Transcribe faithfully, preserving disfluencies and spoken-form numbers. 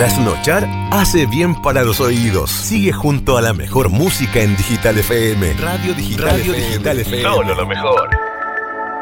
Trasnochar hace bien para los oídos. Sigue junto a la mejor música en Digital F M. Radio Digital, Radio Digital F M. Solo lo mejor.